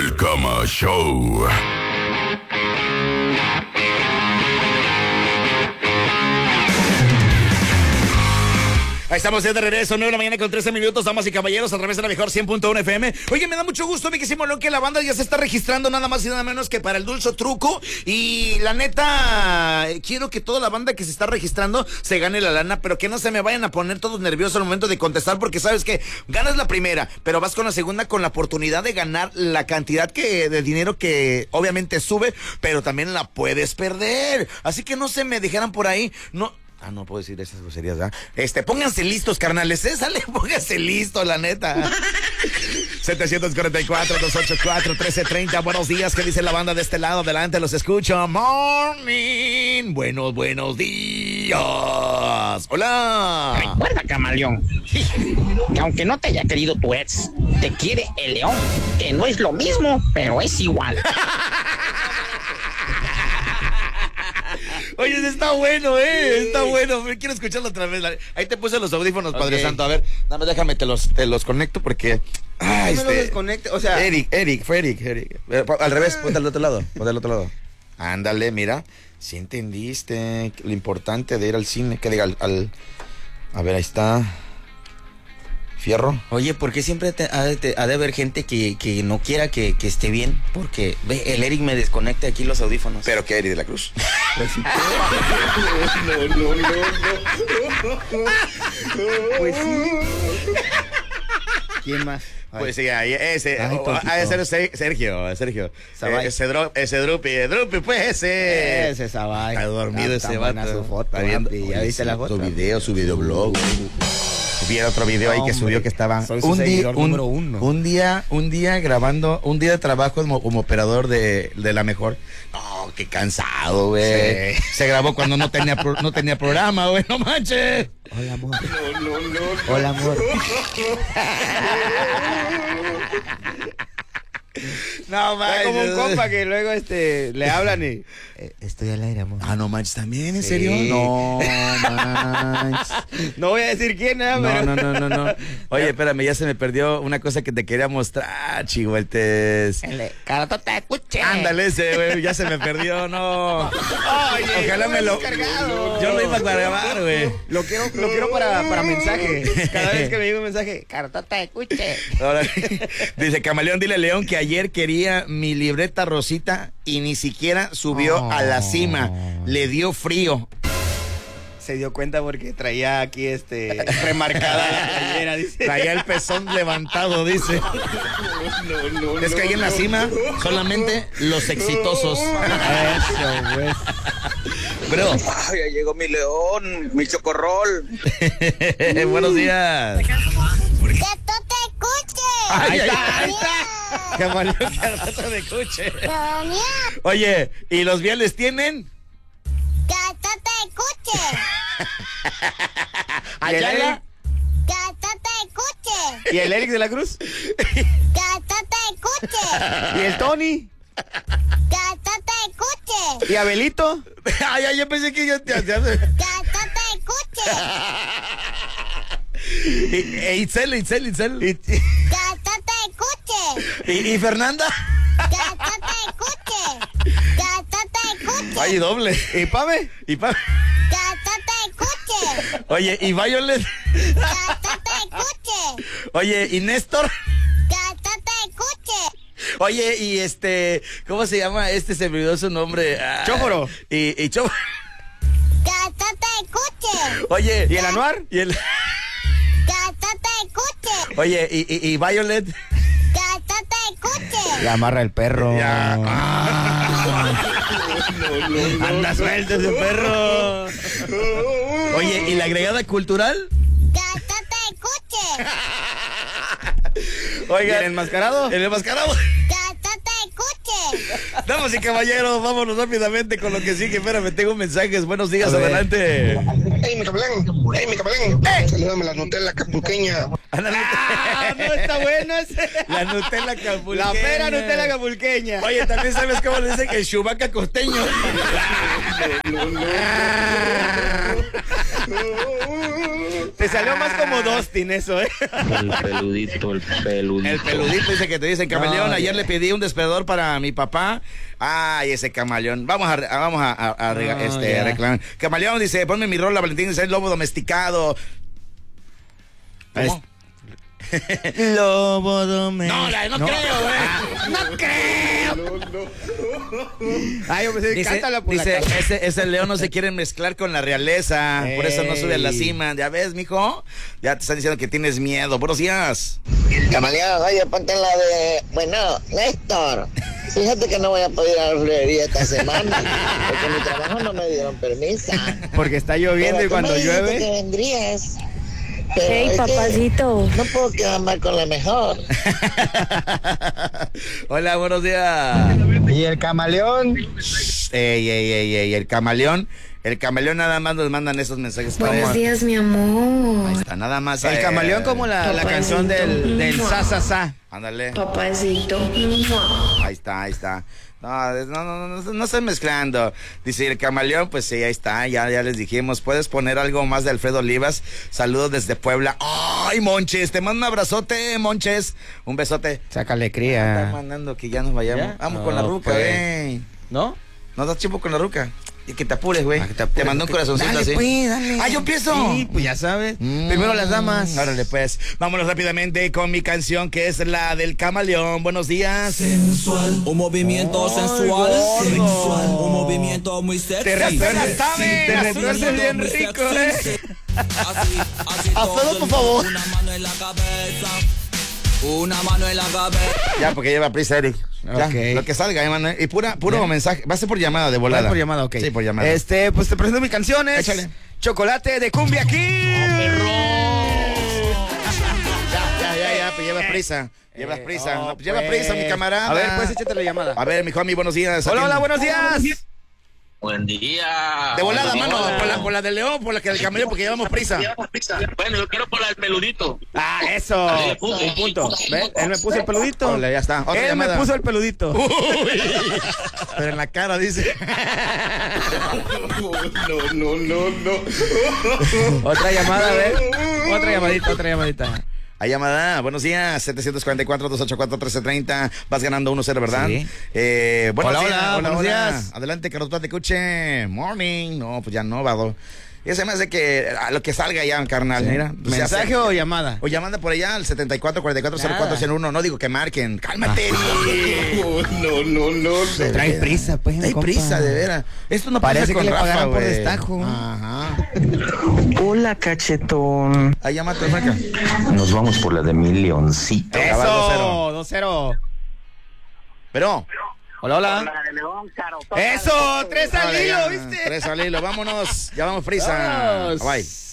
El Cama Show. Ahí estamos ya de regreso, 9 de la mañana con 13 minutos, damas y caballeros, a través de la mejor 100.1 FM. Oye, me da mucho gusto, mi querido León, que la banda ya se está registrando nada más y nada menos que para el Dulce Truco. Y la neta, quiero que toda la banda que se está registrando se gane la lana, pero que no se me vayan a poner todos nerviosos al momento de contestar, porque sabes que ganas la primera, pero vas con la segunda con la oportunidad de ganar la cantidad de dinero que obviamente sube, pero también la puedes perder. Así que no se me dejaran por ahí, no puedo decir esas groserías, ¿verdad? Pónganse listos, carnales, sale, pónganse listos, la neta. 744-284-1330, buenos días, ¿qué dice la banda de este lado? Adelante, los escucho. Morning, buenos días. Hola. Recuerda, camaleón, que aunque no te haya querido tu ex, te quiere el león, que no es lo mismo, pero es igual. Oye, está bueno, está bueno. Quiero escucharlo otra vez. Ahí te puse los audífonos, Padre Santo. A ver, dame, déjame, te los conecto porque... No me los desconecte, o sea... Fue Eric. Al revés, ponte al otro lado, Ándale, mira. Si entendiste lo importante de ir al cine, que diga a ver, ahí está... Fierro. Oye, ¿por qué siempre ha de haber gente que no quiera que esté bien? Porque, ve, el Eric me desconecta aquí los audífonos. ¿Pero qué, Eric de la Cruz? Pues sí. Pues sí. ¿Quién más? Pues sí, ahí, ese Sergio. Ese Drupi, pues ese. Ese Sabay. Está dormido ese vato. Su foto, está viendo. ¿ya viste la foto? Su videoblog. Vi otro video ahí que subió que estaba un día grabando, un día de trabajo como operador de la mejor. No, qué cansado, güey. Sí. Se grabó cuando no tenía programa, güey, no manches. Hola, amor. No. Hola, amor. No manches. Como un compa que luego le hablan y estoy al aire, amor. Ah, no manches, también, ¿en Sí. serio? No manches. No voy a decir quién, pero... No. Oye, espérame, ya se me perdió una cosa que te quería mostrar, chihueltes. Carato te escuché. Ándale ese, güey, ya se me perdió, no. Oye, ojalá me lo... Yo lo iba a grabar, güey. Lo quiero para mensaje. Cada vez que me llega un mensaje, Carato te escuché. Ahora, dice Camaleón, dile a León que ayer quería mi libreta rosita y ni siquiera subió a la cima. Le dio frío. Se dio cuenta porque traía aquí remarcada la playera, dice. Traía el pezón levantado, dice. Es que ahí en la cima solamente los exitosos. Eso, güey. Bro. Ay, ya llegó mi león, mi chocorrol. Buenos días. ¡Que tú te escuches! Ahí está. Camaleón, que al rato me escuche. ¡Sonia! Oye, ¿y los viales tienen? ¡Que tú te escuches! Ayala. ¡Que tú te escuches! ¿Y el Eric de la Cruz? ¡Que tú te escuches! ¿Y el Tony? ¡Que tú te escuches! ¿Y Abelito? Ay, yo pensé que yo te... ¡Que tú te escuches! Itzel. ¡Que tú te escuches! ¿Y Fernanda? ¡Que tú te escuches! ¡Que tú te escuches! Ay, doble. ¿Y Pame? ¡Que tú te escuches! Oye, ¿y Violet? ¡Que tú te escuches! Oye, ¿y Néstor? ¡Que tú te escuches! Oye, y ¿cómo se llama? Se me olvidó su nombre. Chóforo. Y Chóforo. ¡Que tú te escuches! Oye. ¿Y el Anuar? Y el... ¡Que tú te escuches! Oye, y Violet. ¡Que tú te escuches! La amarra el perro. Ya. Anda suelto ese perro. Oye, ¿y la agregada cultural? ¡Que tú te escuches! Oiga. ¿Y el enmascarado? El enmascarado. ¡Que tú te escuches! Damas y caballeros, vámonos rápidamente con lo que sigue. Espérame, tengo mensajes. Buenos días, adelante. ¡Ey, mi cablán! Salúdame la Nutella acapulqueña. No está bueno ese. La Nutella capulqueña. La pera Nutella capulqueña. Oye, también sabes cómo le dicen el Chewbacca costeño. Te salió más como Dustin eso, ¿eh? El peludito. El peludito dice que te dicen camaleón. No, ayer le pedí un despertador para mi papá. Ay, ese camaleón. Vamos a reclamar. Camaleón dice, ponme mi rola, Valentín, dice el lobo domesticado. ¿Cómo? Lobo doméstico. No creo, güey. No creo. Ay, yo pensé, Dice, cántala por la casa. ese león no se quiere mezclar con la realeza. Por eso no sube a la cima. ¿Ya ves, mijo? Ya te están diciendo que tienes miedo. Buenos días. Camaleón, oye, ponte la de... Bueno, Néstor, fíjate que no voy a poder ir a la florería esta semana porque mi trabajo no me dieron permiso. Porque está lloviendo Pero y tú cuando me dijiste llueve... que vendrías. Pero Hey, es que papacito. no puedo quedar mal con la mejor. Hola, buenos días. ¿Y el camaleón? Ey, el camaleón. El camaleón nada más nos mandan esos mensajes para Buenos él. días, mi amor. Ahí está, nada más. El camaleón como la canción del sa, sa, sa. Ándale. Papacito. Ahí está. No estoy mezclando. Dice el camaleón, pues sí, ahí está, ya les dijimos. ¿Puedes poner algo más de Alfredo Olivas? Saludos desde Puebla. ¡Ay, Monches! Te mando un abrazote, Monches. Un besote. Sácale Está cría. mandando que ya nos vayamos. ¿Ya? Vamos No, con la ruca, pues. güey. ¿No? ¿No das tiempo con la ruca? Y que te apures, güey. Que te apures, mandó un corazoncito dale, así. pues, dale. ¡Ah, yo empiezo! Sí, pues ya sabes. Primero las damas. Órale, pues. Vámonos rápidamente con mi canción, que es la del camaleón. Buenos días. Un movimiento sensual, un movimiento muy sexy. Te retuerces, sabes, te la retuerces bien rico, ¿eh? Así Alfredo, por favor. Una mano en la cabeza. Una mano en la cabeza. Ya, porque lleva prisa, Eric. Ya, Ok. lo que salga, Emanuel. Y puro mensaje. Va a ser por llamada de volada. Por llamada, ok. Sí, por llamada. Pues te presento mis canciones. Échale. Chocolate de Cumbia Kids. Ya, pues llevas prisa. Llevas prisa. no, No, pues lleva pues. prisa, mi camarada. A ver, pues échate la llamada. A ver, mi homie, buenos días. Hola, buenos días. Buen día. De volada, mano. Por la de León, por la que del camaleón, porque llevamos prisa. Bueno, yo quiero por la del peludito. Ah, eso. Un punto. ¿Ves? Él me puso el peludito. Órale, ya está. Otra Él llamada. me puso el peludito. Pero en la cara, dice. Otra llamada, a ver. Otra llamadita. Hay llamada, buenos días, 744-284-1330, vas ganando 1-0, ¿verdad? Sí. Hola, buenos días. Adelante, Carlos Platecuche, morning, no, pues ya no, vado. Y se me hace que a lo que salga ya, carnal, mira. Pues ya ¿Mensaje sé. o llamada? O llamada por allá al 74-44-04-101, no digo que marquen, cálmate. Trae prisa, pues. Hay compa. prisa, de veras. Esto no Parece pasa con que le Rafa, pagaron por güey. destajo. Ajá. Hola, cachetón. Ahí llámate, marca. Nos vamos por la de mi leoncito. Acabado, 2-0. Pero... Hola. Eso, 3 al Órale, hilo, ya, ¿viste? 3 al hilo, vámonos. Ya vamos prisa. Vámonos. Bye.